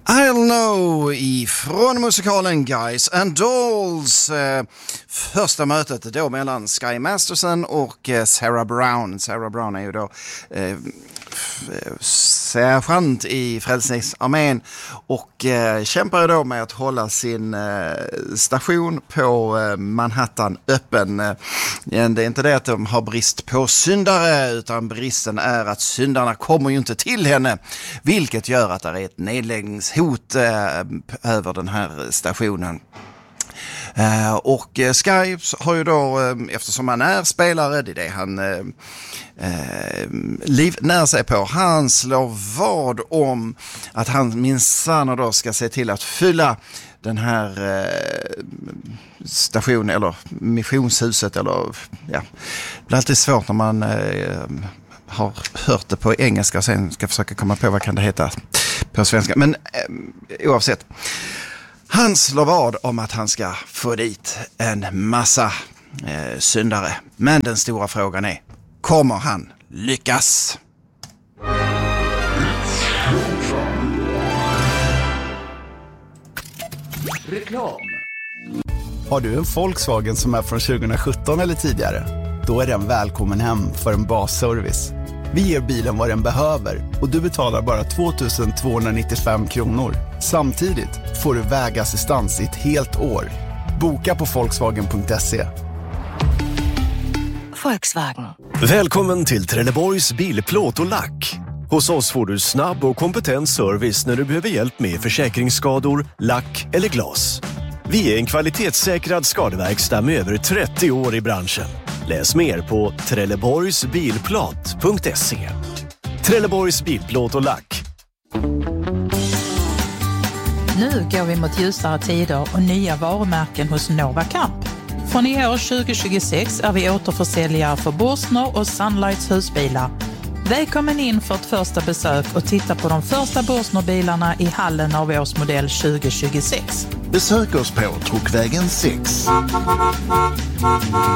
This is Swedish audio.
I'll know ifrån musikalen Guys and Dolls. Första mötet då mellan Sky Masterson och Sarah Brown. Sarah Brown är ju då sergeant i Frälsningsarmén och kämpar då med att hålla sin station på Manhattan öppen. Det är inte det att de har brist på syndare, utan bristen är att syndarna kommer ju inte till henne, vilket gör att det är ett nedläggningshot över den här stationen. Och Sky har ju då, eftersom han är spelare, det är det han livnär sig på, han slår vad om att han minsann då ska se till att fylla den här stationen eller missionshuset, eller ja, det är alltid svårt när man har hört det på engelska och sen ska försöka komma på vad kan det heta på svenska, men oavsett. Han slår vad om att han ska få dit en massa syndare. Men den stora frågan är, kommer han lyckas? Reklam. Har du en Volkswagen som är från 2017 eller tidigare? Då är den välkommen hem för en basservice. Vi ger bilen vad den behöver och du betalar bara 2 295 kronor. Samtidigt får du vägassistans i ett helt år. Boka på Volkswagen.se. Volkswagen. Välkommen till Trelleborgs bilplåt och lack. Hos oss får du snabb och kompetent service när du behöver hjälp med försäkringsskador, lack eller glas. Vi är en kvalitetssäkrad skadeverkstad med över 30 år i branschen. Läs mer på trelleborgsbilplåt.se. Trelleborgs bilplåt och lack. Nu går vi mot ljusare tider och nya varumärken hos Nova Camp. Från i år 2026 är vi återförsäljare för Bosner och Sunlights husbilar. Välkommen in för ett första besök och titta på de första Bosner-bilarna i hallen av årsmodell 2026. Besök oss på Truckvägen 6.